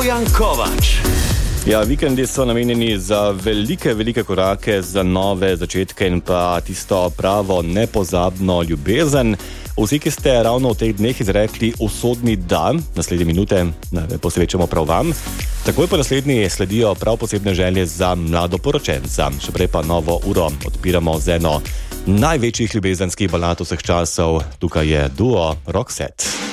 Bojan Kovač. Ja, vikendi so namenjeni za velike korake, za nove začetke in pa tisto pravo nepozabno ljubezen. Vsi, ki ste ravno v teh dneh izrekli usodni da, naslednje minute posvečamo prav vam. Takoj po naslednji sledijo prav posebne želje za mladoporočenca. Še prej pa novo uro odpiramo z eno največjih ljubezenskih balad vseh časov. Tukaj je duo Roxette.